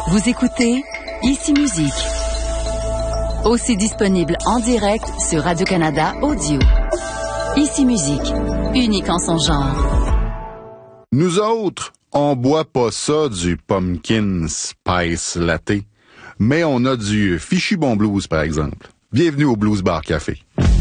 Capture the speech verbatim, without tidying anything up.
Vous écoutez Ici Musique. Aussi disponible en direct sur Radio-Canada Audio. Ici Musique, unique en son genre. Nous autres, on boit pas ça du pumpkin spice latte, mais on a du Fichu Bon Blues, par exemple. Bienvenue au Blues Bar Café.